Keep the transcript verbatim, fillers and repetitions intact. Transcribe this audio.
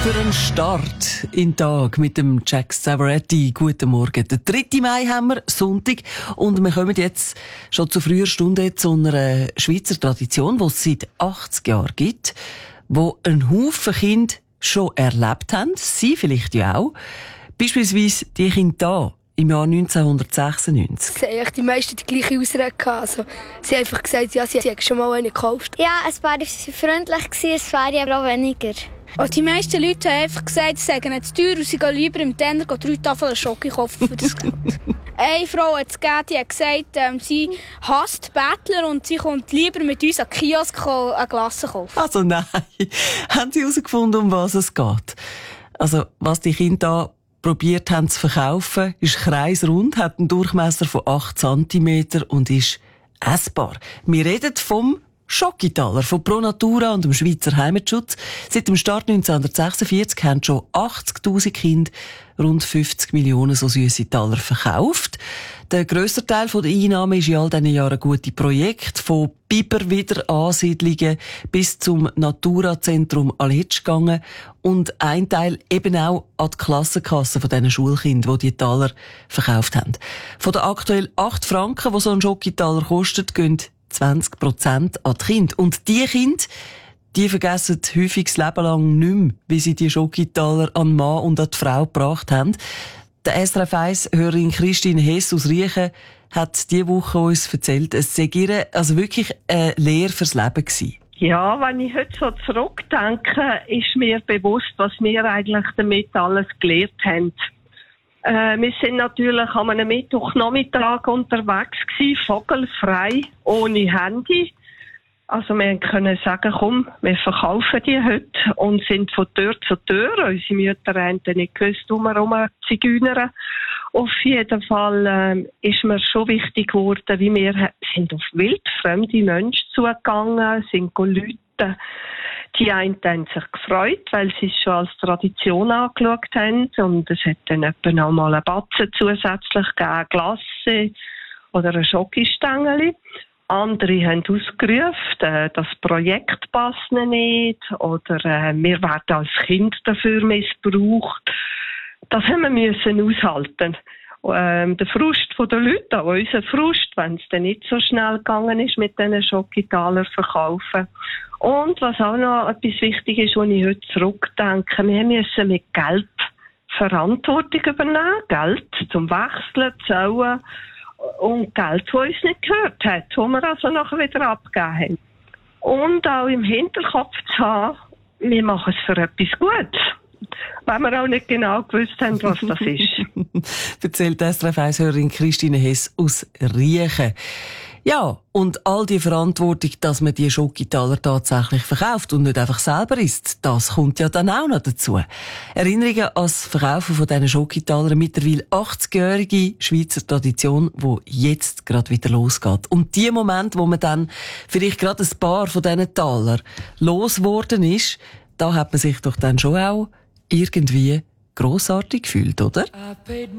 Für einen Start in den Tag mit dem Jack Savoretti. Guten Morgen. Den dritten Mai haben wir, Sonntag. Und wir kommen jetzt schon zu früher Stunde zu einer Schweizer Tradition, die es seit achtzig Jahren gibt, wo ein Haufen Kinder schon erlebt haben. Sie vielleicht ja auch. Beispielsweise die Kinder da im Jahr neunzehnhundertsechsundneunzig. Sie haben die meisten die gleiche Ausrede gehabt. Also, sie haben einfach gesagt, ja, sie haben schon mal eine gekauft. Ja, ein paar waren freundlich, ein paar aber auch weniger. Und die meisten Leute haben einfach gesagt, sie sagen nicht zu teuer und sie gehen lieber im Tender drei Tafeln Schoki kaufen für das Geld. Eine Frau hat es gegeben, die hat gesagt, ähm, sie hasst Bettler und sie kommt lieber mit uns an den Kiosk eine Glasse kaufen. Also nein, haben Sie herausgefunden, um was es geht? Also, was die Kinder da probiert haben zu verkaufen, ist kreisrund, hat einen Durchmesser von acht Zentimeter und ist essbar. Wir reden vom Schokitaler von Pro Natura und dem Schweizer Heimatschutz. Seit dem Start neunzehnhundertsechsundvierzig haben schon achtzigtausend Kinder rund fünfzig Millionen so süsse Taler verkauft. Der grösste Teil der Einnahmen ist in all diesen Jahren gute Projekte, von Biberwiederansiedlungen bis zum Natura-Zentrum Aletsch gegangen und ein Teil eben auch an die Klassenkasse von diesen Schulkindern, die die Taler verkauft haben. Von den aktuell acht Franken, die so ein Schokitaler kostet, gehen zwanzig Prozent an die Kinder. Und die Kinder, die vergessen häufig das Leben lang nicht mehr, wie sie die Schokitaler an den Mann und an die Frau gebracht haben. Der S R F eins-Hörerin Christine Hess aus Riechen hat diese Woche uns erzählt, es sei ihr also wirklich eine Lehre fürs Leben gewesen. Ja, wenn ich heute so zurückdenke, ist mir bewusst, was wir eigentlich damit alles gelernt haben. Äh, wir sind natürlich an einem Mittwochnachmittag unterwegs gewesen, vogelfrei, ohne Handy. Also wir können sagen, komm, wir verkaufen die heute und sind von Tür zu Tür. Unsere Mütter haben nicht gewusst, wo wir rum zigeunern. Auf jeden Fall äh, ist mir schon wichtig geworden, wie wir sind auf wildfremde Menschen zugegangen, sind Leute. Die einen haben sich gefreut, weil sie es schon als Tradition angeschaut haben. Und es hat dann etwa auch mal einen Batzen zusätzlich gegeben, Glasse oder ein Schokistängeli. Andere haben ausgerufen, äh, das Projekt passt nicht oder äh, wir werden als Kind dafür missbraucht. Das haben wir müssen aushalten. Ähm, der Frust der Leute, auch unser Frust, wenn es dann nicht so schnell gegangen ist mit diesen Schokitaler verkaufen. Und was auch noch etwas wichtig ist, wenn ich heute zurückdenke, wir müssen mit Geld Verantwortung übernehmen, Geld zum Wechseln, zahlen und Geld, das uns nicht gehört hat, das wir also nachher wieder abgegeben haben. Und auch im Hinterkopf zu haben, wir machen es für etwas Gutes. Weil wir auch nicht genau gewusst haben, was das ist. Erzählt S R F eins-Hörerin Christine Hess aus Riechen. Ja, und all die Verantwortung, dass man die Schokitaler tatsächlich verkauft und nicht einfach selber isst, das kommt ja dann auch noch dazu. Erinnerungen an das Verkaufen von diesen Schokitalern, mittlerweile achtzigjährige Schweizer Tradition, die jetzt gerade wieder losgeht. Und die Moment, wo man dann vielleicht gerade ein paar von diesen Taler losgeworden ist, da hat man sich doch dann schon auch irgendwie grossartig gefühlt, oder?